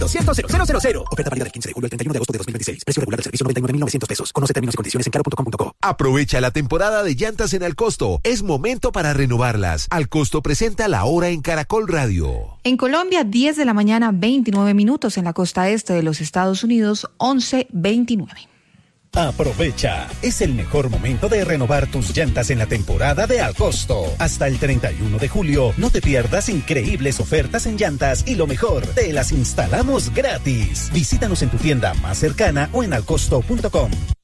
200-000. Oferta válida del 15 de julio al 31 de agosto de 2026. Precio regular del servicio $99,900. Conoce términos y condiciones en caro.com.co. Aprovecha la temporada de llantas en Alcosto. Es momento para renovarlas. Alcosto presenta La Hora en Caracol Radio. En Colombia, 10 de la mañana, 29 minutos. En la costa este de los Estados Unidos, 11:29. Aprovecha, es el mejor momento de renovar tus llantas en la temporada de Alcosto. Hasta el 31 de julio, no te pierdas increíbles ofertas en llantas y lo mejor, te las instalamos gratis. Visítanos en tu tienda más cercana o en alcosto.com.